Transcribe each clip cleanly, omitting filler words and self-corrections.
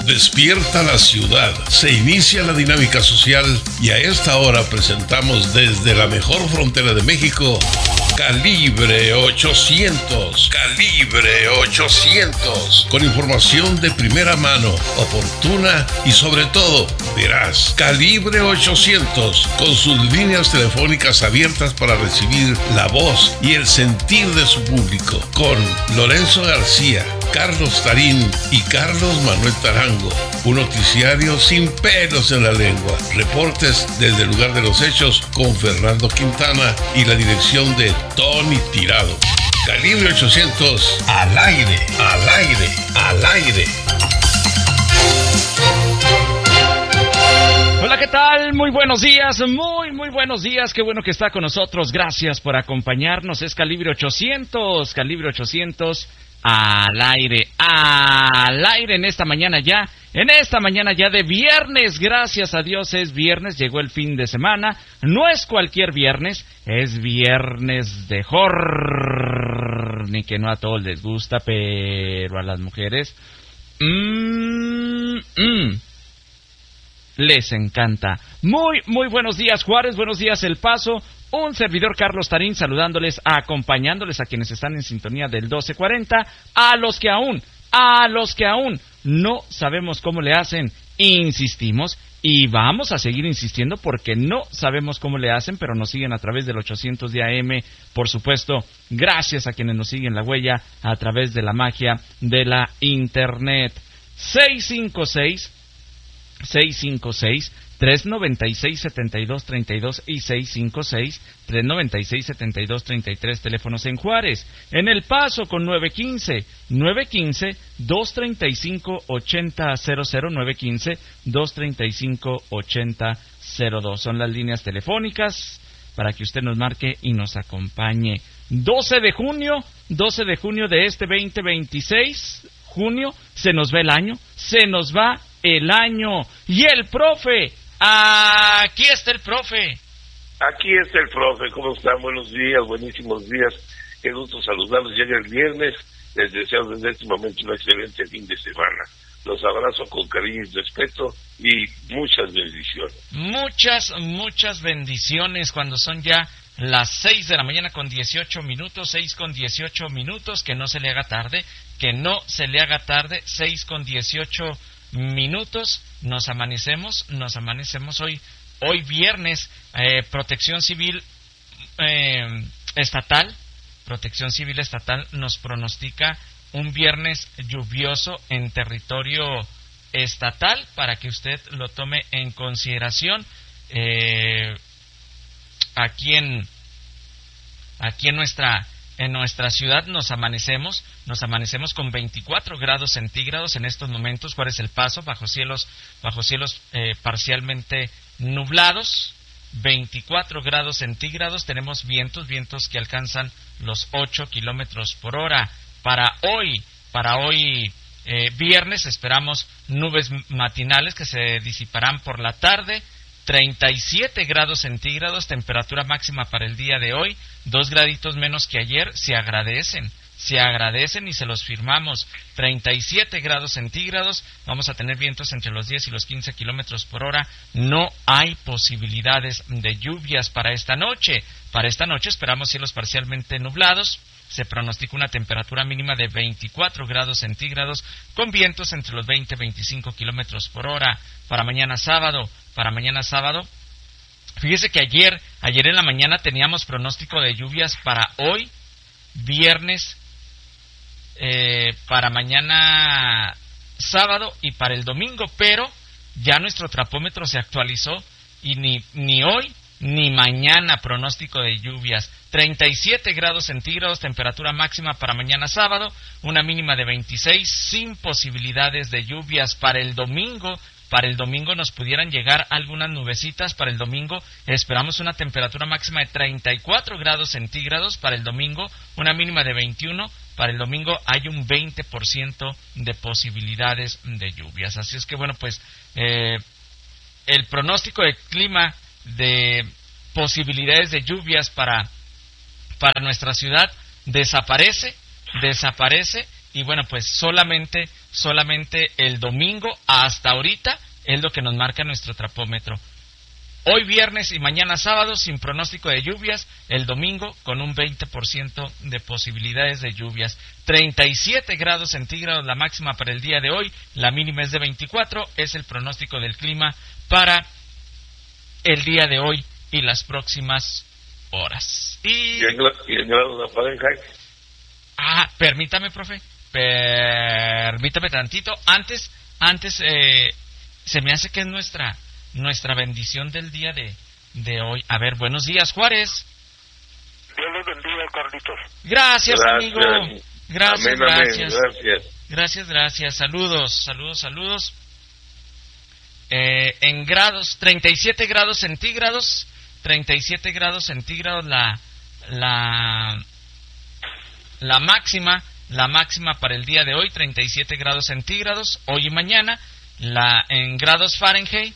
Despierta la ciudad, se inicia la dinámica social y a esta hora presentamos desde la mejor frontera de México, Calibre 800. Calibre 800. Con información de primera mano, oportuna y sobre todo veraz. Calibre 800. Con sus líneas telefónicas abiertas para recibir la voz y el sentir de su público. Con Lorenzo García, Carlos Tarín y Carlos Manuel Tarango. Un noticiario sin pelos en la lengua. Reportes desde el lugar de los hechos con Fernando Quintana y la dirección de Tony Tirado. Calibre 800 al aire, al aire, al aire. Hola, ¿qué tal? Muy buenos días, muy buenos días. Qué bueno que está con nosotros. Gracias por acompañarnos. Es Calibre 800, Calibre 800 al aire en esta mañana ya de viernes. Gracias a Dios es viernes, llegó el fin de semana. No es cualquier viernes, es viernes de ni que no a todos les gusta, pero a las mujeres les encanta. Muy buenos días, Juárez, buenos días, El Paso. Un servidor, Carlos Tarín, saludándoles, acompañándoles a quienes están en sintonía del 1240, a los que aún no sabemos cómo le hacen, insistimos y vamos a seguir insistiendo porque no sabemos cómo le hacen, pero nos siguen a través del 800 de AM, por supuesto, gracias a quienes nos siguen la huella a través de la magia de la Internet. 656-396-7232 y 656-396-7233, teléfonos en Juárez. En El Paso con 915-235-8000, 915-235-8002. Son las líneas telefónicas para que usted nos marque y nos acompañe. 12 de junio de este 2026, junio, se nos va el año, y el profe, aquí está el profe. Aquí está el profe, ¿cómo están? Buenos días, buenísimos días, qué gusto saludarlos. Llega el viernes, les deseo desde este momento un excelente fin de semana. Los abrazo con cariño y respeto y muchas bendiciones. Muchas bendiciones cuando son ya las 6 de la mañana con 18 minutos, 6 con 18 minutos, que no se le haga tarde, 6 con 18 minutos, nos amanecemos hoy viernes. Protección Civil Estatal nos pronostica un viernes lluvioso en territorio estatal para que usted lo tome en consideración. Aquí en nuestra ciudad nos amanecemos con 24 grados centígrados en estos momentos. Juárez, El Paso, bajo cielos parcialmente nublados, 24 grados centígrados. Tenemos vientos que alcanzan los 8 kilómetros por hora. Para hoy viernes esperamos nubes matinales que se disiparán por la tarde. 37 grados centígrados, temperatura máxima para el día de hoy, 2 graditos menos que ayer, se agradecen y se los firmamos. 37 grados centígrados, vamos a tener vientos entre los 10 y los 15 kilómetros por hora. No hay posibilidades de lluvias para esta noche. Para esta noche esperamos cielos parcialmente nublados. Se pronostica una temperatura mínima de 24 grados centígrados con vientos entre los 20 y 25 kilómetros por hora. Para mañana sábado, fíjese que ayer en la mañana teníamos pronóstico de lluvias para hoy, viernes, para mañana sábado y para el domingo, pero ya nuestro trapómetro se actualizó y ni hoy ni mañana pronóstico de lluvias. 37 grados centígrados, temperatura máxima para mañana sábado, una mínima de 26, sin posibilidades de lluvias. Para el domingo nos pudieran llegar algunas nubecitas. Para el domingo esperamos una temperatura máxima de 34 grados centígrados. Para el domingo una mínima de 21. Para el domingo hay un 20% de posibilidades de lluvias. Así es que bueno, pues el pronóstico de clima de posibilidades de lluvias para nuestra ciudad desaparece y bueno, pues solamente solamente el domingo, hasta ahorita, es lo que nos marca nuestro trapómetro. Hoy viernes y mañana sábado sin pronóstico de lluvias, el domingo con un 20% de posibilidades de lluvias. 37 grados centígrados la máxima para el día de hoy, la mínima es de 24, es el pronóstico del clima para el día de hoy y las próximas horas. ¿Y en grados de Fahrenheit? Permítame, profe, permítame tantito. Antes, se me hace que es nuestra bendición del día de hoy. A ver, buenos días, Juárez. Dios los bendiga, Carlitos. Gracias, amigo. Gracias, amén, gracias. Gracias. Gracias. Saludos. En grados, 37 grados centígrados. 37 grados centígrados la máxima para el día de hoy, 37 grados centígrados, hoy y mañana. En grados Fahrenheit,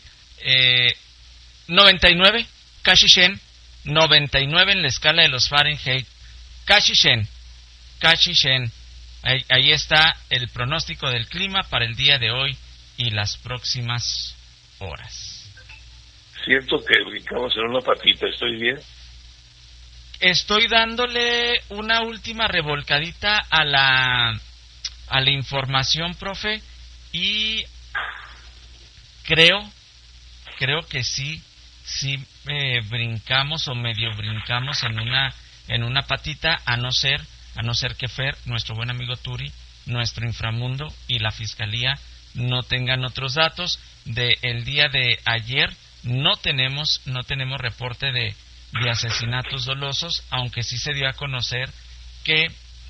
99, Kashishen, 99 en la escala de los Fahrenheit. Kashishen. Ahí está el pronóstico del clima para el día de hoy y las próximas horas. Siento que brincamos en una patita, ¿estoy bien? Estoy dándole una última revolcadita a la información, profe, y creo que sí brincamos o medio brincamos en una patita, a no ser que Fer, nuestro buen amigo Turi, nuestro inframundo y la fiscalía no tengan otros datos. Del día de ayer no tenemos reporte de asesinatos dolosos, aunque sí se dio a conocer que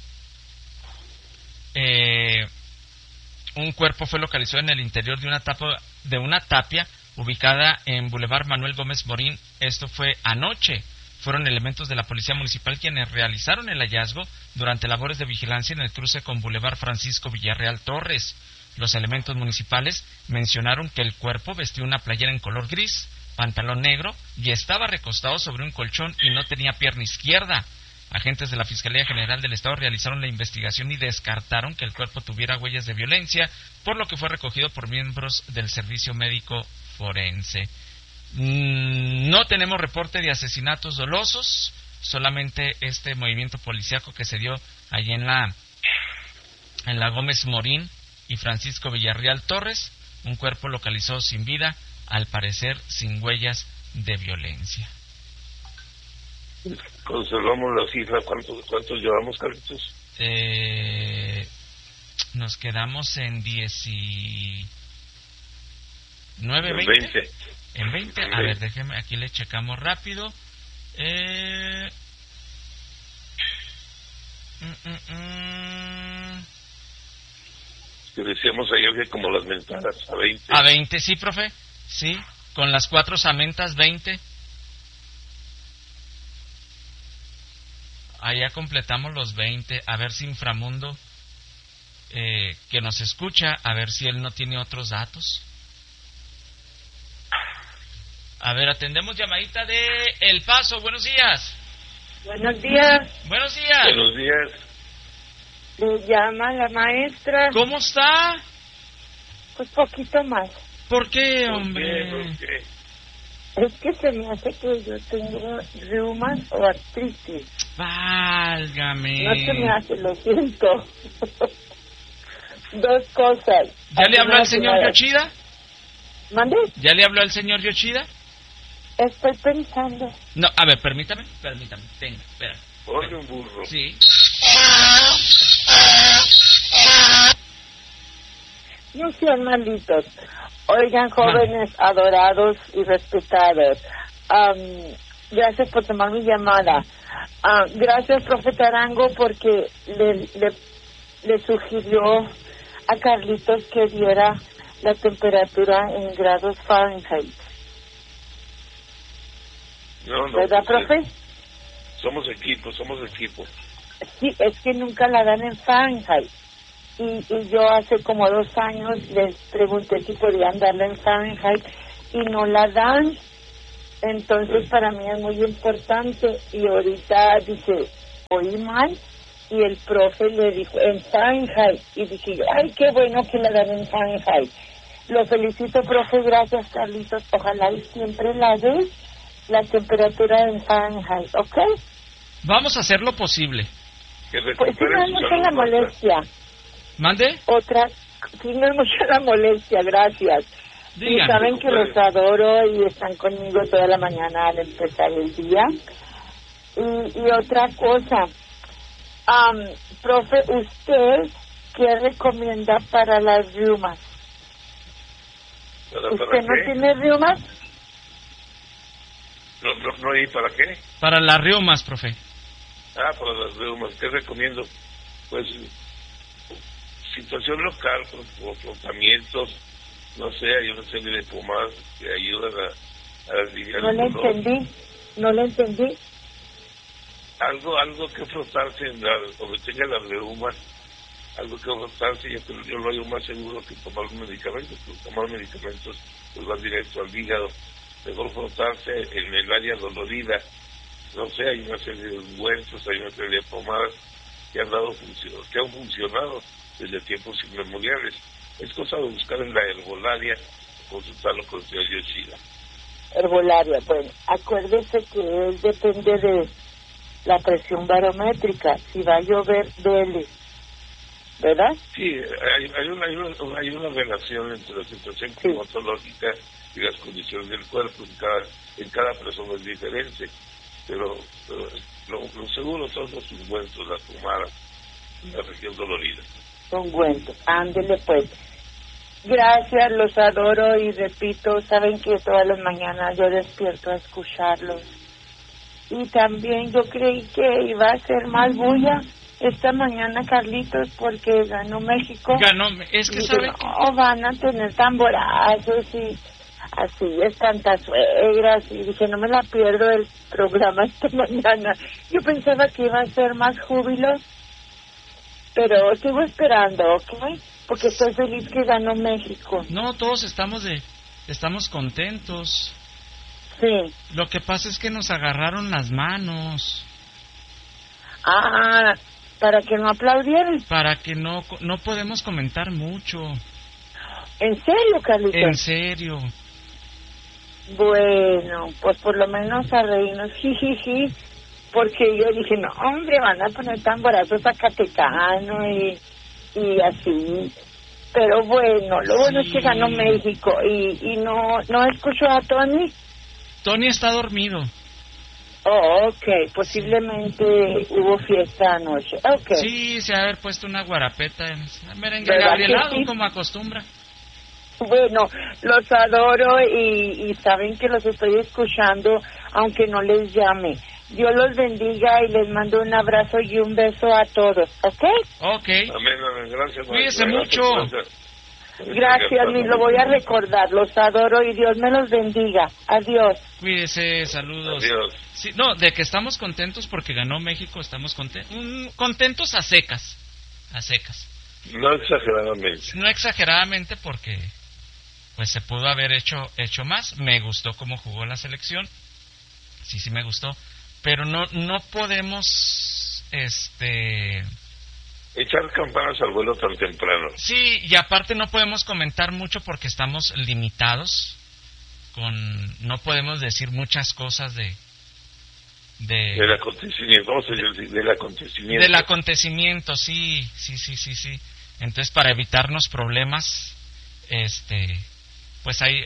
un cuerpo fue localizado en el interior de una tapia ubicada en Boulevard Manuel Gómez Morín. Esto fue anoche. Fueron elementos de la Policía Municipal quienes realizaron el hallazgo durante labores de vigilancia en el cruce con Boulevard Francisco Villarreal Torres. Los elementos municipales mencionaron que el cuerpo vestía una playera en color gris, pantalón negro y estaba recostado sobre un colchón y no tenía pierna izquierda. Agentes de la Fiscalía General del Estado realizaron la investigación y descartaron que el cuerpo tuviera huellas de violencia, por lo que fue recogido por miembros del Servicio Médico Forense. No tenemos reporte de asesinatos dolosos, solamente este movimiento policíaco que se dio allí en la Gómez Morín y Francisco Villarreal Torres, un cuerpo localizado sin vida, al parecer sin huellas de violencia. Conservamos la cifra, ¿cuántos llevamos, Carlitos? Nos quedamos en 19, 20. En 20, a ver, déjeme, aquí le checamos rápido. Que decíamos ayer que como las mentadas, a 20. A 20, sí, profe, sí, con las 4 samentas, 20. Allá completamos los 20, a ver si Inframundo, que nos escucha, a ver si él no tiene otros datos. A ver, atendemos llamadita de El Paso, buenos días. Buenos días. Buenos días. Buenos días. Le llama la maestra. ¿Cómo está? Pues poquito más. ¿Por qué, hombre? ¿Por qué? Es que se me hace que yo tengo reumas o artritis. Válgame. No se me hace, lo siento. Dos cosas. ¿Ya le habló al señor Yoshida? ¿Mande? ¿Ya le habló al señor Yoshida? Estoy pensando. No, a ver, permítame. Tenga, espera. Ponle un burro. Sí. No sean malditos. Oigan, jóvenes adorados y respetados. Gracias por tomar mi llamada. Gracias, profeta Arango, porque le sugirió a Carlitos que diera la temperatura en grados Fahrenheit. No, ¿Verdad, pues, profe? Somos equipo. Sí, es que nunca la dan en Fahrenheit. Y yo hace como 2 años les pregunté si podían darla en Fahrenheit y no la dan. Entonces para mí es muy importante. Y ahorita dice, oí mal y el profe le dijo en Fahrenheit, y dije yo, ay, qué bueno que la dan en Fahrenheit. Lo felicito, profe, gracias, Carlitos. Ojalá y siempre la des la temperatura en Fahrenheit, ¿ok? Vamos a hacer lo posible. Pues si no es mucha la molestia. ¿Mande? Otra, si no es mucha la molestia, gracias. Díganme. Y saben que los adoro y están conmigo toda la mañana al empezar el día. Y otra cosa, profe, ¿usted qué recomienda para las riumas? ¿Usted no tiene riumas? No, ¿y para qué? Para las reumas, profe. Para las reumas, ¿qué recomiendo? Pues, situación local, con tratamientos, no sé, hay una serie de pomadas que ayudan a aliviar el dolor. No le entendí. Algo que frotarse donde tenga las reumas, algo que frotarse, yo lo hallo más seguro que tomar medicamentos, porque tomar medicamentos pues van directo al hígado. Mejor frotarse en el área dolorida. No sé, hay una serie de ungüentos, hay una serie de pomadas que han funcionado desde tiempos inmemoriales. Es cosa de buscar en la herbolaria, consultarlo con el señor Yoshida. Herbolaria, bueno, acuérdese que él depende de la presión barométrica. Si va a llover, duele, ¿verdad? Sí, hay una relación entre la situación climatológica y las condiciones del cuerpo. En cada persona es diferente, pero lo seguro son los ungüentos, las pomadas, la región dolorida. Ungüentos, ándele pues. Gracias, los adoro y repito, saben que todas las mañanas yo despierto a escucharlos. Y también yo creí que iba a ser más bulla esta mañana, Carlitos, porque ganó México. Es que saben no, van a tener tamborazos y así es, tantas suegras, y dije, no me la pierdo el programa esta mañana. Yo pensaba que iba a ser más júbilo, pero sigo esperando, ¿ok? Porque estoy feliz que ganó México. No, todos estamos contentos. Sí. Lo que pasa es que nos agarraron las manos. Para que no aplaudieran. Para que no podemos comentar mucho. ¿En serio, Carlitos? En serio. Bueno, pues por lo menos a reírnos, jijiji, porque yo dije, no, hombre, van a poner tamborazos zacatecano y así. Pero bueno, lo bueno es que ganó México y no escuchó a Tony. Tony está dormido. Oh, ok, posiblemente hubo fiesta anoche. Okay. Sí, se ha haber puesto una guarapeta en merengue gabrielado, sí, como acostumbra. Bueno, los adoro y saben que los estoy escuchando, aunque no les llame. Dios los bendiga y les mando un abrazo y un beso a todos, ¿ok? Ok. Amén, gracias. Cuídese mucho. Gracias, ni lo voy a recordar. Los adoro y Dios me los bendiga. Adiós. Cuídese, saludos. Adiós. Sí, no, de que estamos contentos porque ganó México, estamos contentos a secas. A secas. No exageradamente. No exageradamente porque pues se pudo haber hecho más. Me gustó cómo jugó la selección. Sí me gustó. Pero no podemos echar campanas al vuelo tan temprano. Sí, y aparte no podemos comentar mucho porque estamos limitados no podemos decir muchas cosas del acontecimiento. Vamos a decir del acontecimiento. Del acontecimiento, sí. Entonces, para evitarnos problemas, pues ahí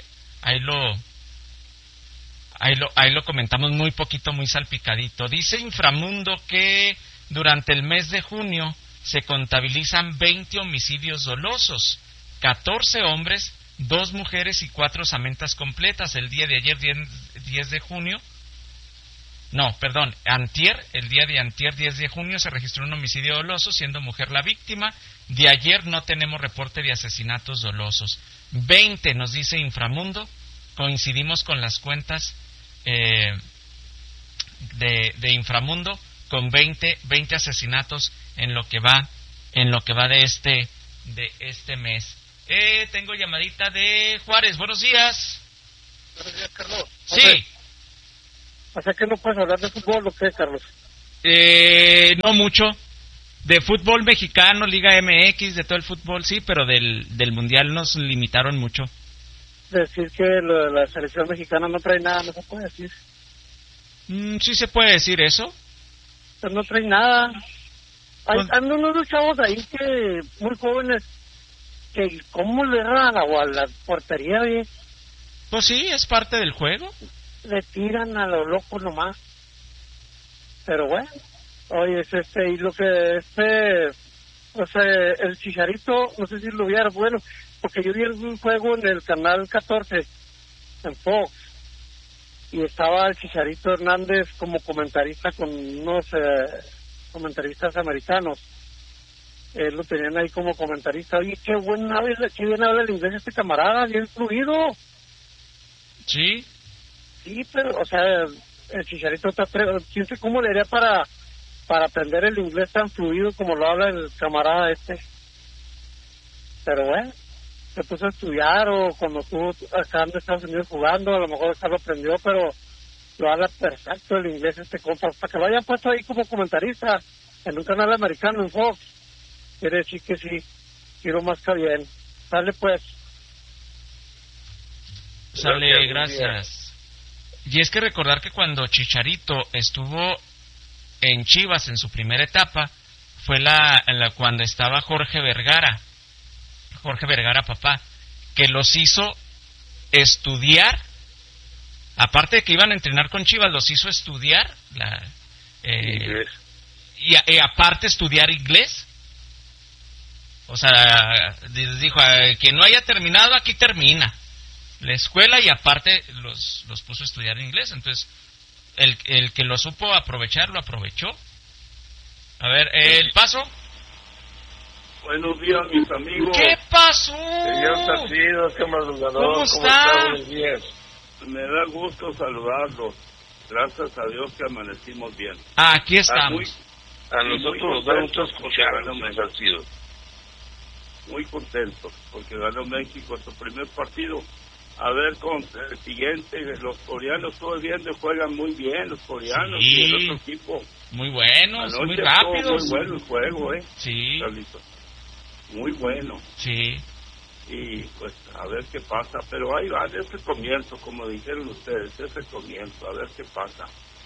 lo comentamos muy poquito, muy salpicadito. Dice Inframundo que durante el mes de junio se contabilizan 20 homicidios dolosos, 14 hombres, 2 mujeres y 4 osamentas completas. El día de ayer, 10 de junio, el día de antier, 10 de junio, se registró un homicidio doloso, siendo mujer la víctima. De ayer no tenemos reporte de asesinatos dolosos. 20, nos dice Inframundo. Coincidimos con las cuentas de Inframundo, con 20 asesinatos en lo que va de este mes. Tengo llamadita de Juárez. Buenos días. Buenos días, Carlos. Sí. O sea, que no puedes hablar de fútbol, ¿o qué, Carlos? No mucho. De fútbol mexicano, Liga MX, de todo el fútbol, sí, pero del Mundial nos limitaron mucho. Decir que lo de la selección mexicana no trae nada, no se puede decir. Sí se puede decir eso. Pues no trae nada. Hay unos chavos ahí que, muy jóvenes, que cómo le erran a la portería, bien. Pues sí, es parte del juego. Le tiran a lo loco nomás. Pero bueno, oye, y lo que o sea, el Chicharito, no sé si lo viera, bueno, porque yo vi un juego en el canal 14, en Fox, y estaba el Chicharito Hernández como comentarista con unos comentaristas americanos. Lo tenían ahí como comentarista. Oye, qué bien habla el inglés este camarada, bien fluido. Sí. Sí, pero, o sea, el Chicharito está... ¿Quién sabe cómo le haría para aprender el inglés tan fluido como lo habla el camarada este? Pero bueno, se puso a estudiar, o cuando estuvo acá en Estados Unidos jugando, a lo mejor acá lo aprendió, pero lo habla perfecto el inglés este compa. Para que lo hayan puesto ahí como comentarista en un canal americano, en Fox, quiere decir que sí lo masca bien. Sale pues. Sale, gracias. Y es que recordar que cuando Chicharito estuvo en Chivas en su primera etapa, fue cuando estaba Jorge Vergara papá, que los hizo estudiar, aparte de que iban a entrenar con Chivas, los hizo estudiar y aparte estudiar inglés. O sea, les dijo, que no haya terminado, aquí termina la escuela, y aparte los puso a estudiar inglés. Entonces, el que lo supo aprovechar, lo aprovechó. A ver, el paso. Buenos días, mis amigos. ¿Qué pasó? Señor Tacido, qué madrugador. ¿Cómo está? Buenos días. Me da gusto saludarlos. Gracias a Dios que amanecimos bien. Aquí estamos. A nosotros nos da mucho escuchar, señor Tacido. Muy contentos, porque ganó México su primer partido. A ver, con el siguiente, los coreanos, estuve viendo, juegan muy bien los coreanos, sí, y el otro equipo. Muy buenos, anoche muy rápidos. Muy bueno el juego, Sí. Carlito. Muy bueno. Sí. Y pues a ver qué pasa, pero ahí va, es el comienzo, como dijeron ustedes, es el comienzo, a ver qué pasa.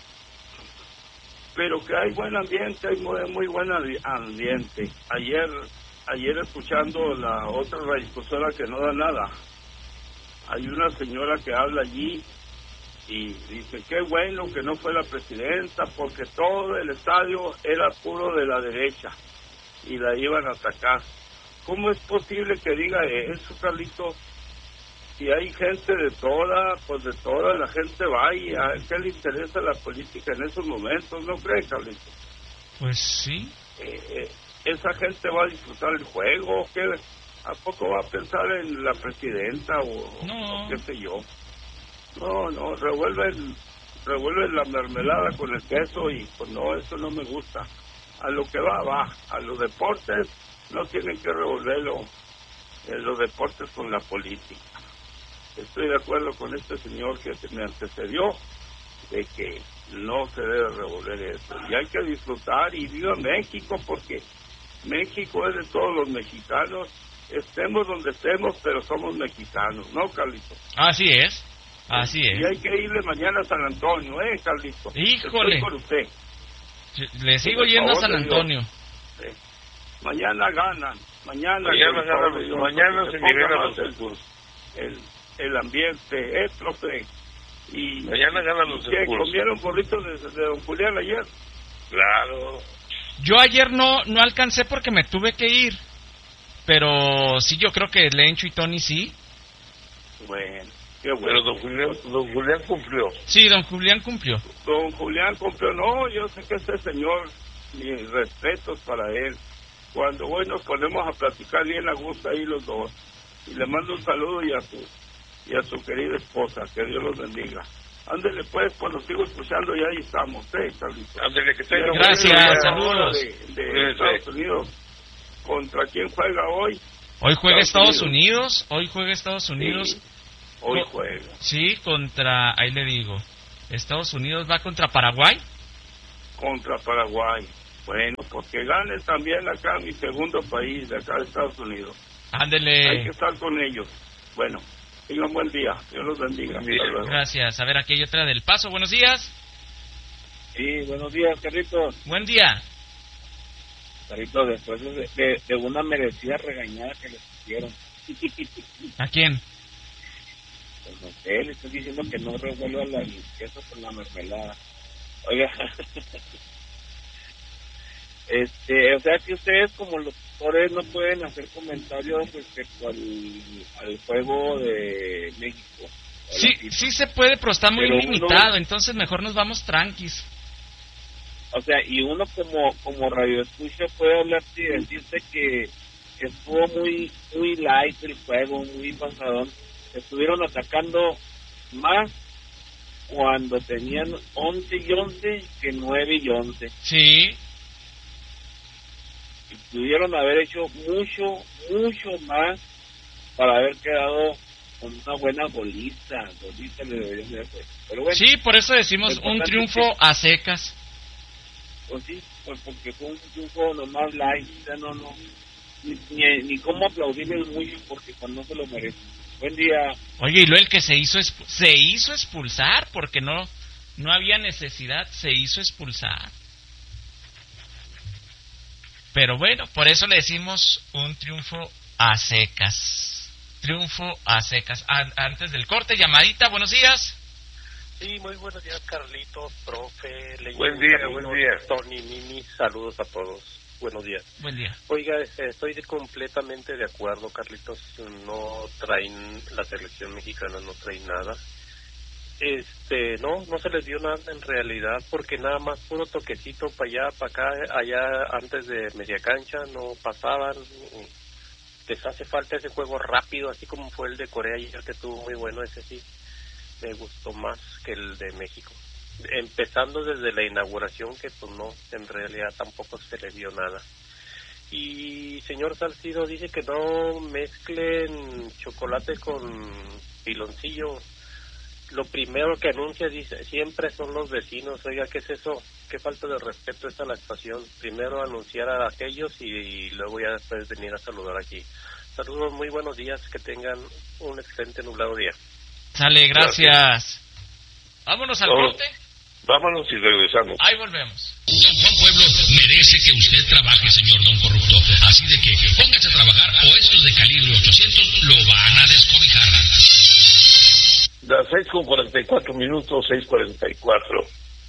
Pero que hay buen ambiente, hay muy buen ambiente. Ayer escuchando la otra radiodifusora que no da nada, hay una señora que habla allí y dice, qué bueno que no fue la presidenta, porque todo el estadio era puro de la derecha y la iban a atacar. ¿Cómo es posible que diga eso, Carlito? Si hay gente de toda, pues de toda la gente va, y a qué le interesa la política en esos momentos, ¿no crees, Carlito? Pues sí. Esa gente va a disfrutar el juego, ¿qué? ¿A poco va a pensar en la presidenta o qué sé yo? No, revuelven la mermelada con el queso, y pues no, eso no me gusta. A lo que va. A los deportes no tienen que revolverlo, los deportes con la política. Estoy de acuerdo con este señor que me antecedió, de que no se debe revolver eso. Y hay que disfrutar, y viva México, porque México es de todos los mexicanos, estemos donde estemos, pero somos mexicanos, ¿no, Carlito? Así es. Y hay que irle mañana a San Antonio, Carlito. Híjole. Estoy con usted. Le sigo yendo a San Antonio. Sí. Mañana ganan. Mañana se miran el ambiente, profe. Y mañana ganan los que comieron burritos de don Julián ayer. Claro. Yo ayer no alcancé porque me tuve que ir. Pero sí, yo creo que Lencho y Tony sí. Bueno, qué bueno. Pero don Julián cumplió. Sí, don Julián cumplió. Don Julián cumplió. No, yo sé que este señor, mis respetos para él. Cuando hoy nos ponemos a platicar bien a gusto ahí los dos. Y le mando un saludo y a su querida esposa, que Dios los bendiga. Ándele pues, cuando sigo escuchando, y ahí estamos, Carlito. Ándele, que tenga gracias, saludos. De Estados Unidos. ¿Contra quién juega hoy? Hoy juega Estados Unidos. Sí, hoy juega. Sí, contra, ahí le digo, Estados Unidos va contra Paraguay. Contra Paraguay. Bueno, porque gane también acá mi segundo país, de acá de Estados Unidos. Ándele. Hay que estar con ellos. Bueno, tengan buen día. Dios los bendiga. Gracias. A ver, aquí hay otra del Paso. Buenos días. Sí, buenos días, Carlitos. Buen día. Carlitos, después de una merecida regañada que les hicieron. ¿A quién? Pues no sé, le estoy diciendo que no revuelva el queso con la mermelada. Oiga, o sea que ustedes como locutores no pueden hacer comentarios respecto al juego de México. Sí se puede, pero está muy limitado, entonces mejor nos vamos tranquis. O sea, y uno como radio escucha puede hablar y decirte que estuvo muy light el juego, muy pasadón. Estuvieron atacando más cuando tenían 11 y 11 que 9 y 11. Sí. Y pudieron haber hecho mucho más para haber quedado con una buena goliza le deberían de hacer. Pero bueno, sí, por eso decimos un triunfo a secas. Pues sí, pues porque fue un triunfo nomás light, o sea, no, ni cómo aplaudirles mucho porque cuando no se lo merece. Buen día. Oye, y luego el que se hizo expulsar porque no había necesidad, se hizo expulsar. Pero bueno, por eso le decimos un triunfo a secas. Triunfo a secas. Antes del corte, llamadita, buenos días. Sí, muy buenos días, Carlitos, profe. Buen día. Tony, Mimi, saludos a todos. Buenos días. Buen día. Oiga, estoy completamente de acuerdo, Carlitos. La selección mexicana no trae nada. No se les dio nada en realidad, porque nada más puro toquecito para allá, para acá, allá antes de media cancha, no pasaban. Les hace falta ese juego rápido, así como fue el de Corea ayer, que estuvo muy bueno. Ese sí me gustó más que el de México, empezando desde la inauguración, que pues no, en realidad tampoco se le dio nada. Y señor Salcido dice que no mezclen chocolate con piloncillo. Lo primero que anuncia, dice, siempre son los vecinos. Oiga, ¿qué es eso? Qué falta de respeto es a la estación. Primero anunciar a aquellos y luego ya después venir a saludar aquí. Saludos, muy buenos días, que tengan un excelente nublado día. Sale, gracias. Vámonos al corte. Vámonos y regresamos. Ahí volvemos. Don Juan Pueblo merece que usted trabaje, señor don corrupto. Así de que póngase a trabajar o estos de calibre 800 lo van a descobijar. Las 6:44, 6:44.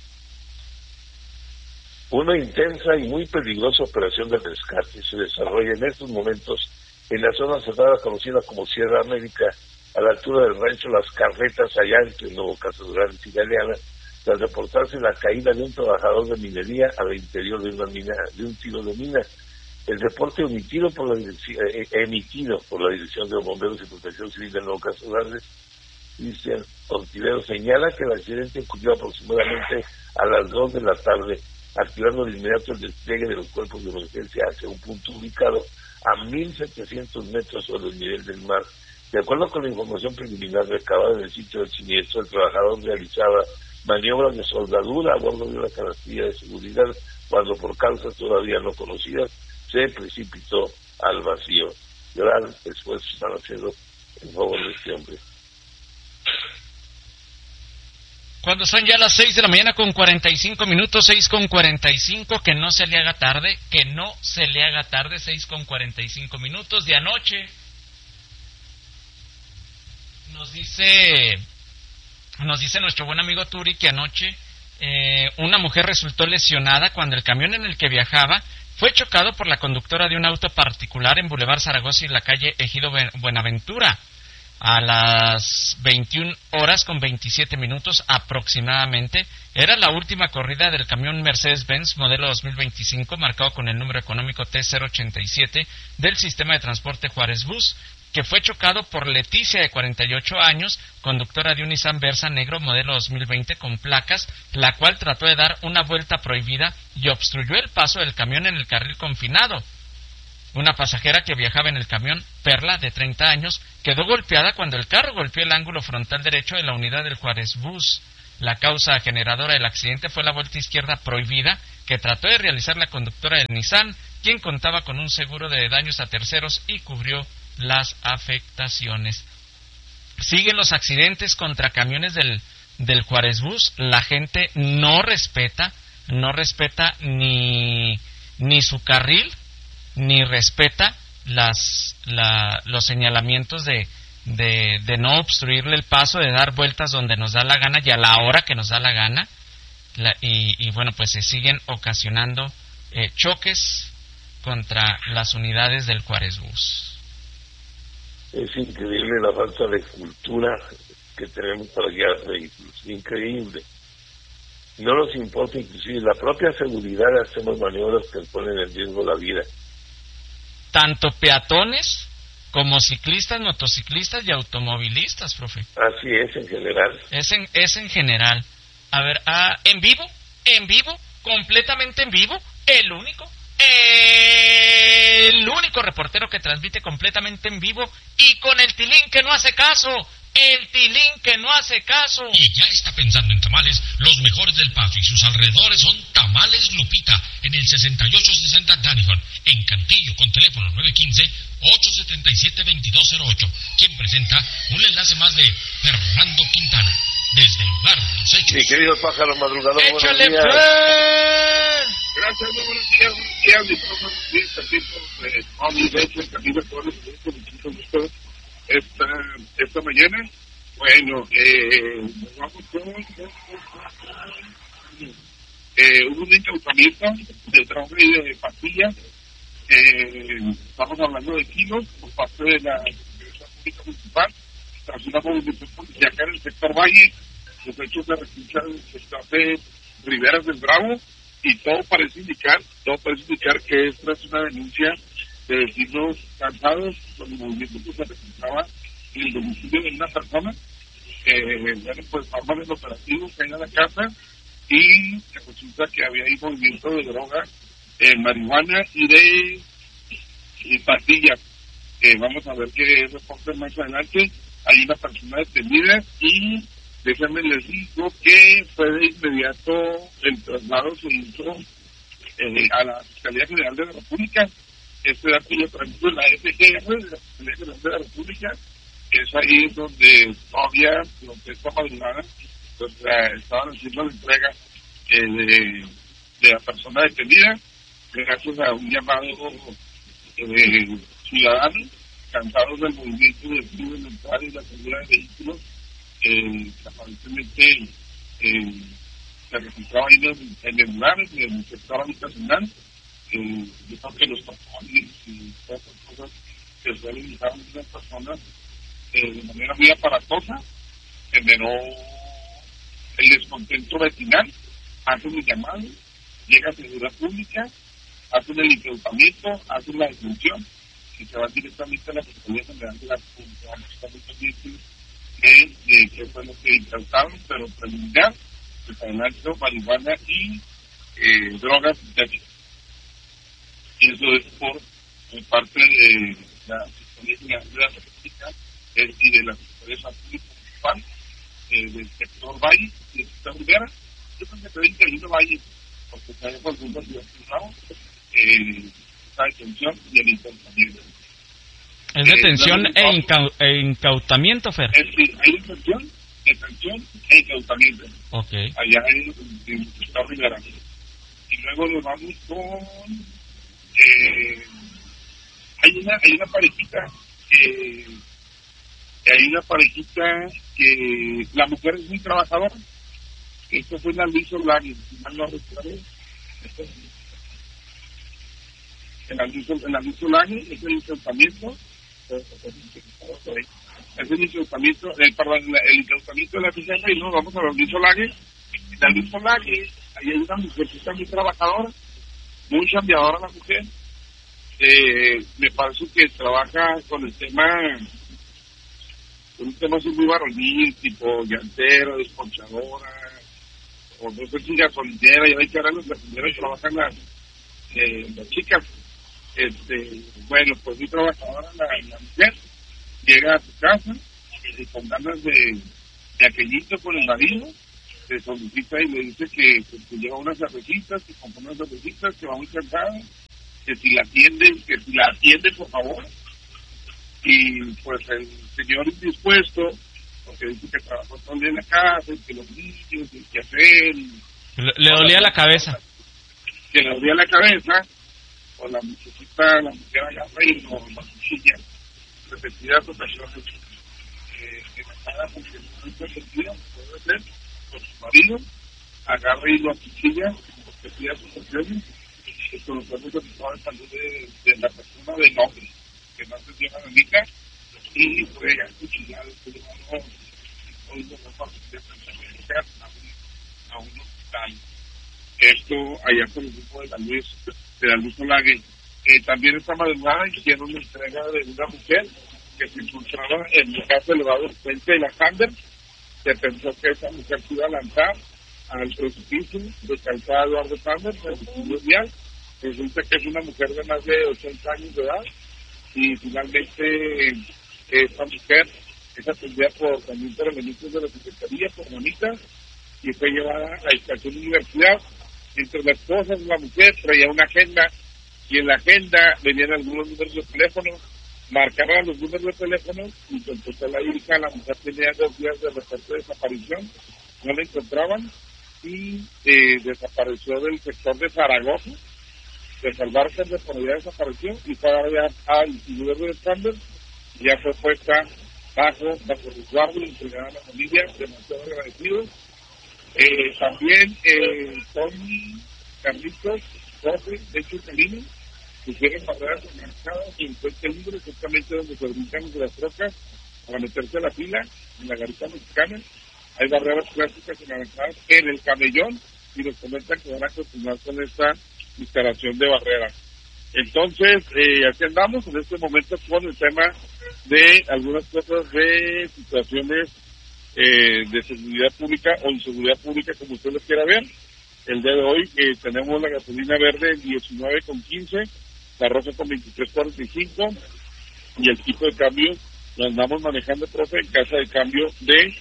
Una intensa y muy peligrosa operación de rescate se desarrolla en estos momentos en la zona cerrada conocida como Sierra América, a la altura del rancho Las Carretas, allá entre Nuevo Casas y Galeana, tras reportarse la caída de un trabajador de minería al interior de una mina, de un tiro de mina. El reporte emitido por la Dirección de los Bomberos y Protección Civil de Nuevo Casas Grandes, Cristian Ortivero, señala que el accidente ocurrió aproximadamente a las 2 de la tarde, activando de inmediato el despliegue de los cuerpos de emergencia hacia un punto ubicado a 1.700 metros sobre el nivel del mar. De acuerdo con la información preliminar recabada en el sitio del siniestro, el trabajador realizaba maniobras de soldadura a bordo de una canastilla de seguridad cuando, por causas todavía no conocidas, se precipitó al vacío. Gran esfuerzo están haciendo en favor de este hombre. Cuando son ya las 6 de la mañana con 45 minutos, 6:45, que no se le haga tarde, 6:45 minutos de anoche. Nos dice nuestro buen amigo Turi que anoche una mujer resultó lesionada cuando el camión en el que viajaba fue chocado por la conductora de un auto particular en Boulevard Zaragoza y la calle Ejido Buenaventura a las 21:27 aproximadamente. Era la última corrida del camión Mercedes-Benz modelo 2025 marcado con el número económico T087 del sistema de transporte Juárez Bus, que fue chocado por Leticia, de 48 años, conductora de un Nissan Versa negro modelo 2020 con placas, la cual trató de dar una vuelta prohibida y obstruyó el paso del camión en el carril confinado. Una pasajera que viajaba en el camión, Perla, de 30 años, quedó golpeada cuando el carro golpeó el ángulo frontal derecho de la unidad del Juárez Bus. La causa generadora del accidente fue la vuelta izquierda prohibida, que trató de realizar la conductora del Nissan, quien contaba con un seguro de daños a terceros y cubrió las afectaciones. Siguen los accidentes contra camiones del Juárez Bus. La gente no respeta ni su carril, ni respeta los señalamientos de no obstruirle el paso, de dar vueltas donde nos da la gana y a la hora que nos da la gana. Y bueno, pues se siguen ocasionando choques contra las unidades del Juárez Bus. Es increíble la falta de cultura que tenemos para guiar vehículos, increíble. No nos importa inclusive la propia seguridad, hacemos maniobras que ponen en riesgo la vida. Tanto peatones como ciclistas, motociclistas y automovilistas, profe. Así es, en general. Es en general. A ver, en vivo, completamente en vivo, el único reportero que transmite completamente en vivo y con el tilín que no hace caso. Y ya está pensando en tamales, los mejores del Paso y sus alrededores son Tamales Lupita, en el 6860 Danihon, en Cantillo, con teléfono 915-877-2208, quien presenta un enlace más de Fernando Quintana, desde el lugar de los hechos. Mi querido pájaro madrugador, ¡échale, buenos días. Gracias, muy buenos días. Esta mañana, bueno, nos vamos con hubo un incautamiento de droga y de pastillas. Estamos hablando de kilos por parte de la Seguridad Pública Municipal, tras una movilización policial en el sector Valle. Los hechos se registran en el sector de Riberas del Bravo, y todo parece indicar que es tras una denuncia de vecinos cansados con el movimiento que se registraba en el domicilio de una persona. Bueno, pues forman el operativo, caen a la casa y resulta que había ahí movimiento de droga, marihuana y de pastillas. Vamos a ver qué reporte más adelante. Hay una persona detenida y déjenme les digo que fue de inmediato el traslado se hizo a la Fiscalía General de la República. Este dato yo transmito en la FGR de la Fiscalía General de la República. Es ahí donde todavía, durante esta madrugada, pues, estaban haciendo la entrega de la persona detenida, gracias a un llamado ciudadano, cansados del movimiento del flujo mental y la salida de vehículos, que aparentemente se registraba ahí en el lugar, en el sector habitacional. Yo creo que los tapones y todas esas cosas que suelen usar muchas personas de manera muy aparatosa, generó el descontento vecinal. Hacen el llamado, llega a Seguridad Pública, hacen el incautamiento, hacen la detención y se va directamente a la Fiscalía General de la República. Vamos a estar muy pendientes de qué fue lo que incautaron, pero preliminar, pues adelante marihuana y drogas sintéticas. Y eso es por parte de la Fiscalía General de la República y de la Fiscalía Pública Municipal del sector Valle y del sector Rivera. Yo creo que se ve intervino Valle, porque se había por algunos días cruzados esta detención y el incautamiento. ¿Es detención e incautamiento, Fer? Sí, hay detención e incautamiento. Ok. Allá en el sector Rivera. Y luego nos vamos con... hay una parejita que la mujer es muy trabajadora. Esto fue en Alviso Lague, si mal no recuerdo. En Alviso Lague es el incautamiento. Es el incautamiento, el incautamiento de la fiscalía. Y luego vamos a Alviso Lague. En Alviso Lague, ahí hay una mujercita muy trabajadora, muy chambeadora la mujer. Me parece que trabaja con un tema así muy varonil, tipo llantera, desponchadora, o no sé si gasolinera. Ya ven que ahora los gasolineros trabajan las chicas. Bueno, pues muy trabajadora la mujer, llega a su casa con ganas de aquellito con el marido, le solicita y le dice que lleva unas cervecitas, que compra unas cervecitas, que va muy cansada, que si la atiende por favor. Y pues el señor indispuesto, porque dice que trabajó todo el día en la casa, y que los niños, y que hacer. Le dolía la cabeza. Que le dolía la cabeza, o la mujer agarra y con la cuchilla, repetidas ocasiones, en la cara, porque no se sentido, puede ser, con su marido, agarra y lo acuchilla, repetidas ocasiones, con los cuerpos de salud de la persona de nombre, que no se llama Anita, y fue acuchillado, a un hospital. Esto allá por el grupo de la Luz Olague. También esta madrugada hicieron una entrega de una mujer que se encontraba en el caso elevado del puente de la Sander. Se pensó que esa mujer se iba a lanzar al precipicio de calzada Eduardo Sander, del estudio vial. Resulta que es una mujer de más de 80 años de edad y finalmente esta mujer es atendida también por elementos de la Secretaría, por monitas, y fue llevada a la estación de universidad. Entre las cosas, la mujer traía una agenda y en la agenda venían algunos números de teléfono, marcaban los números de teléfono y contestó la hija, la mujer tenía 2 días de reporte de desaparición, no la encontraban y desapareció del sector de Zaragoza, de Salvarse de por allá desapareció y fue al instituto de estándar y ya fue puesta bajo resguardo y entregada a la familia, demasiado agradecidos. También Tony, Carlitos, Jorge, de hecho Calino, pusieron barreras organizadas en Puente Libre, exactamente donde se brincan de las trocas para meterse a la fila en la garita mexicana. Hay barreras plásticas organizadas en el camellón y nos comentan que van a continuar con esta instalación de barreras. Entonces, aquí andamos en este momento con el tema de algunas cosas de situaciones de seguridad pública o inseguridad pública, como usted lo quiera ver. El día de hoy tenemos la gasolina verde en 19,15, la roja con 23,45 y el tipo de cambio lo andamos manejando, profe, en casa de cambio de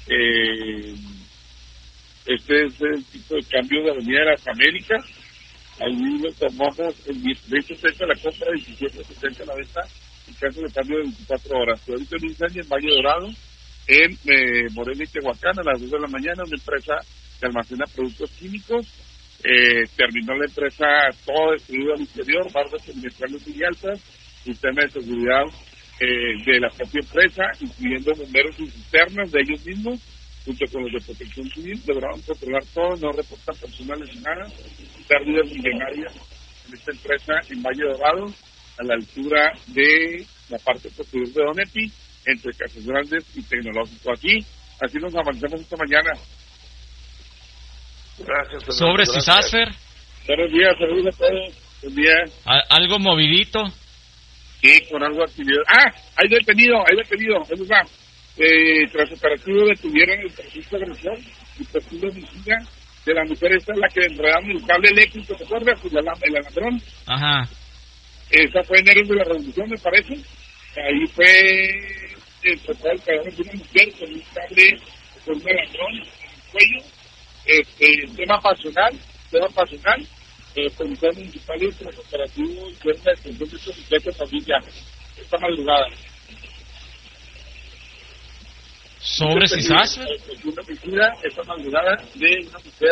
este es el tipo de cambio de Avenida de las Américas. Ahí lo tomamos en 16.70 la compra, 17.70 la venta, en caso de cambio de 24 horas. Y ahorita en un incendio en Valle Dorado, en Morelia y Tehuacán, a las 2 de la mañana, una empresa que almacena productos químicos. Terminó la empresa todo destruido al interior, barras semestrales muy altas, sistema de seguridad de la propia empresa, incluyendo bomberos y cisternas de ellos mismos, junto con los de protección civil, lograron controlar todo, no reportan personales ni nada, pérdidas millonarias en esta empresa en Valle Dorado, a la altura de la parte posterior de Donepi, entre Casas Grandes y Tecnológico. Aquí, así nos avanzamos esta mañana. Gracias. Sobre Cisasfer. Buenos días, saludos a todos. Buen día. ¿Algo movidito? Sí, con algo actividad. Hay detenido, es verdad. Tras operativo detuvieron el presunto agresor y presunto homicida de la mujer esta, la que enredaron el cable eléctrico, ¿te acuerdas? Pues el ladrón. Ajá. Esa fue en Héroes de la Revolución, me parece. Ahí fue el cadáver de una mujer con un cable, con un ladrón en el cuello. Tema pasional. Policía municipal y tras operativo y la detención de estos sujetos familia esta madrugada. ¿Sobre Cisasfer? Una piscina esta madrugada de una mujer.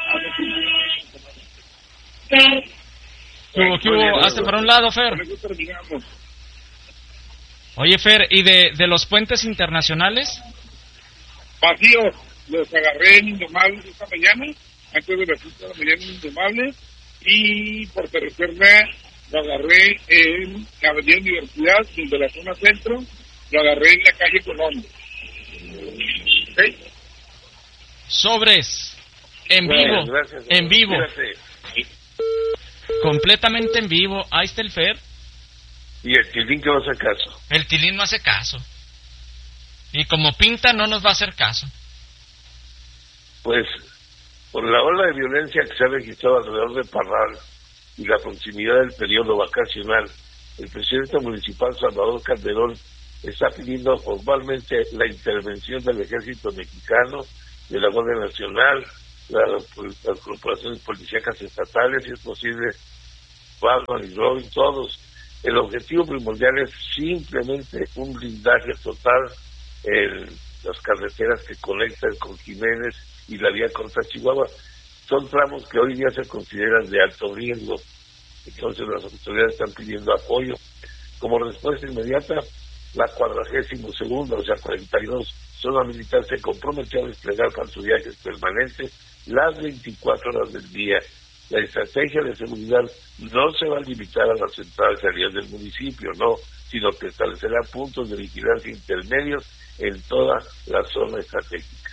¿Qué hubo? Hazte para un lado, Fer. Con eso terminamos. Oye, Fer, ¿y de los puentes internacionales? Vacíos. Los agarré en Indomables esta mañana, antes de las 5 de la mañana en Indomables, y por tercera lo agarré en la Avenida Universidad, desde la zona centro, lo agarré en la calle Colón. ¿Okay? Sobres. En vivo. Gracias, en vivo. Gracias. Completamente en vivo. Ahí está el Fer. Y el Tilín que no hace caso. El Tilín no hace caso. Y como pinta, no nos va a hacer caso. Pues, por la ola de violencia que se ha registrado alrededor de Parral y la proximidad del periodo vacacional, el presidente municipal Salvador Calderón está pidiendo formalmente la intervención del ejército mexicano de la Guardia Nacional, las corporaciones policíacas estatales, si es posible, Batman y Robin, todos. El objetivo primordial es simplemente un blindaje total en las carreteras que conectan con Jiménez y la vía corta Chihuahua. Son tramos que hoy día se consideran de alto riesgo, entonces las autoridades están pidiendo apoyo. Como respuesta inmediata, la 42ª, o sea 42, zona militar se comprometió a desplegar patrullajes permanentes las 24 horas del día. La estrategia de seguridad no se va a limitar a las entradas y salidas del municipio, no, sino que establecerá puntos de vigilancia intermedios en toda la zona estratégica.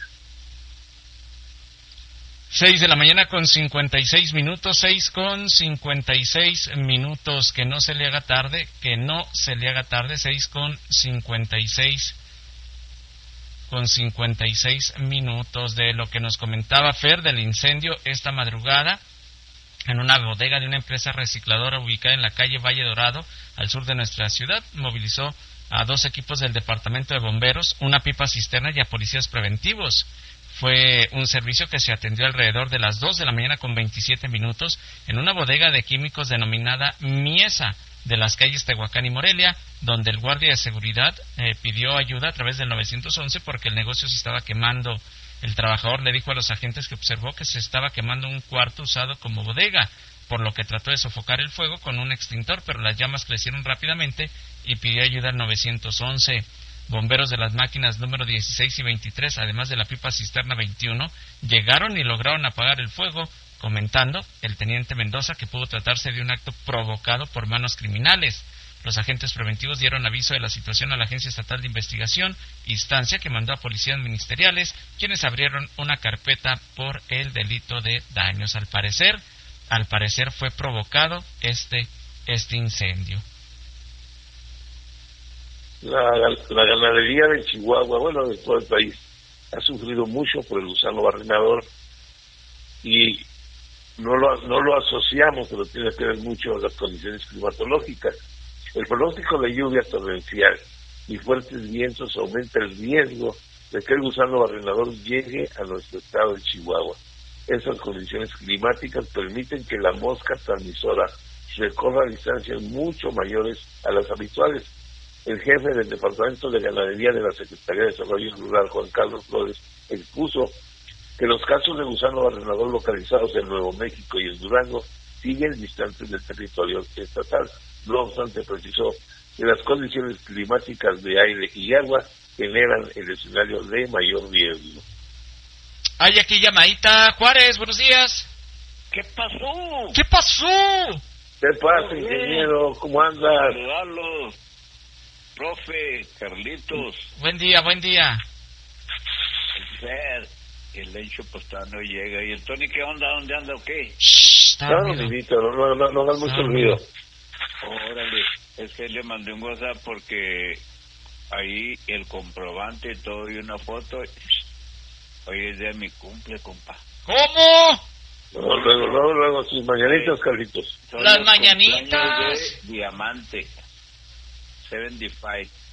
6 de la mañana con 56 minutos, 6 con 56 minutos, que no se le haga tarde, 6 con 56 minutos. De lo que nos comentaba Fer del incendio esta madrugada en una bodega de una empresa recicladora ubicada en la calle Valle Dorado, al sur de nuestra ciudad. Movilizó a 2 equipos del departamento de bomberos, una pipa cisterna y a policías preventivos. Fue un servicio que se atendió alrededor de las 2 de la mañana con 27 minutos en una bodega de químicos denominada Miesa, de las calles Tehuacán y Morelia, donde el guardia de seguridad pidió ayuda a través del 911 porque el negocio se estaba quemando. El trabajador le dijo a los agentes que observó que se estaba quemando un cuarto usado como bodega, por lo que trató de sofocar el fuego con un extintor, pero las llamas crecieron rápidamente y pidió ayuda al 911. Bomberos de las máquinas número 16 y 23, además de la pipa cisterna 21, llegaron y lograron apagar el fuego, comentando el teniente Mendoza que pudo tratarse de un acto provocado por manos criminales. Los agentes preventivos dieron aviso de la situación a la Agencia Estatal de Investigación, instancia que mandó a policías ministeriales, quienes abrieron una carpeta por el delito de daños. Al parecer fue provocado este incendio. La ganadería de Chihuahua, bueno, de todo el país, ha sufrido mucho por el gusano barrenador y no lo asociamos, pero tiene que ver mucho con las condiciones climatológicas. El pronóstico de lluvia torrencial y fuertes vientos aumenta el riesgo de que el gusano barrenador llegue a nuestro estado de Chihuahua. Esas condiciones climáticas permiten que la mosca transmisora recorra distancias mucho mayores a las habituales. El jefe del Departamento de Ganadería de la Secretaría de Desarrollo Rural, Juan Carlos Flores, expuso que los casos de gusano barrenador localizados en Nuevo México y en Durango siguen distantes del territorio estatal. No obstante, precisó que las condiciones climáticas de aire y agua generan el escenario de mayor riesgo. Hay aquí llamadita. Juárez, buenos días. ¿Qué pasó? ¿Qué pasó? ¿Qué pasa, ingeniero? ¿Cómo andas? Saludarlos. Profe, Carlitos. Buen día. El hecho pues no llega. ¿Y el Tony qué onda? ¿Dónde anda o qué? No, no hagas mucho ruido. Órale, es que le mandé un WhatsApp porque ahí el comprobante y todo y una foto. Hoy es día de mi cumple, compa. ¿Cómo? Luego, sus mañanitas, Carlitos. Las mañanitas. De diamante. 75.